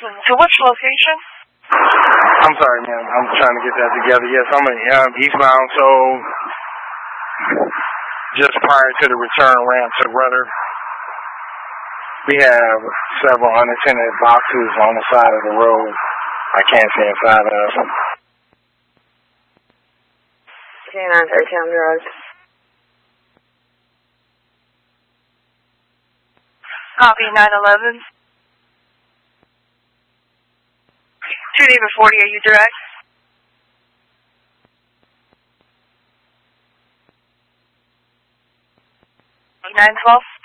To which location? I'm sorry, man. I'm trying to get that together. Yes, I'm eastbound, so just prior to the return ramp to Rudder, we have several unattended boxes on the side of the road. I can't see inside of them. K9 Fairtown Drive. Copy 911. 2 David 40, are you direct? 912.